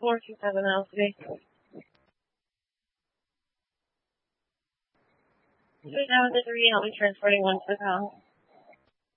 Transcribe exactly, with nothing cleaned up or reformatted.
four two seven L C. Three seven three, help me transporting one to the house.